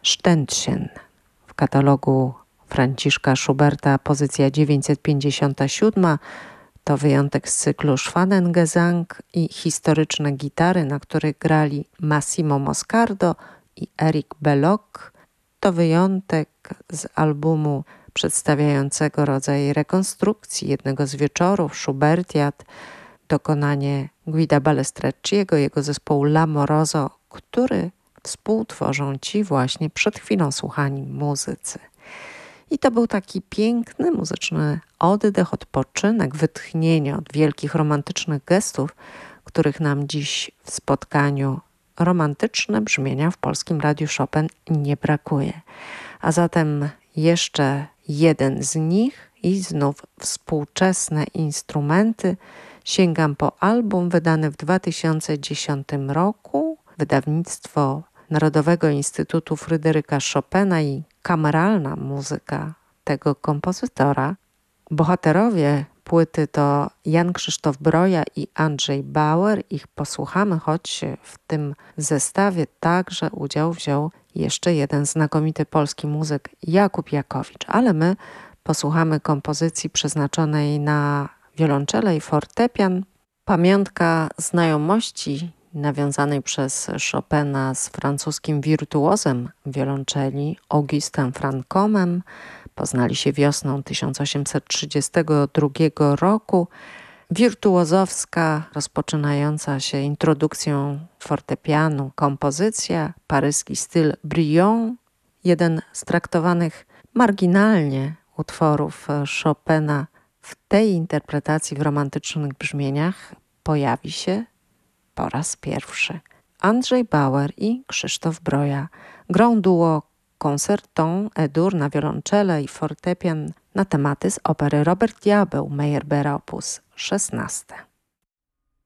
Ständchen. W katalogu Franciszka Schuberta pozycja 957 to wyjątek z cyklu Schwanengesang i historyczne gitary, na których grali Massimo Moscardo i Eric Belloc. To wyjątek z albumu przedstawiającego rodzaj rekonstrukcji jednego z wieczorów Schubertiad, dokonanie Guida Balestrecciego, jego zespołu L'Amoroso, który współtworzą ci właśnie przed chwilą słuchani muzycy. I to był taki piękny muzyczny oddech, odpoczynek, wytchnienie od wielkich romantycznych gestów, których nam dziś w spotkaniu romantyczne brzmienia w Polskim Radiu Chopin nie brakuje. A zatem jeszcze jeden z nich i znów współczesne instrumenty. Sięgam po album wydany w 2010 roku, wydawnictwo Narodowego Instytutu Fryderyka Chopina i kameralna muzyka tego kompozytora. Bohaterowie płyty to Jan Krzysztof Broja i Andrzej Bauer. Ich posłuchamy, choć w tym zestawie także udział wziął jeszcze jeden znakomity polski muzyk, Jakub Jakowicz. Ale my posłuchamy kompozycji przeznaczonej na wiolonczele i fortepian. Pamiątka znajomości nawiązanej przez Chopina z francuskim wirtuozem wiolonczeli Augustem Francomem. Poznali się wiosną 1832 roku. Wirtuozowska, rozpoczynająca się introdukcją fortepianu kompozycja, paryski styl Brillon, jeden z traktowanych marginalnie utworów Chopina w tej interpretacji w romantycznych brzmieniach pojawi się po raz pierwszy. Andrzej Bauer i Krzysztof Broja grą duo Concerton E-dur na wiolonczele i fortepian na tematy z opery Robert Diabeł Meyerbeera op. 16.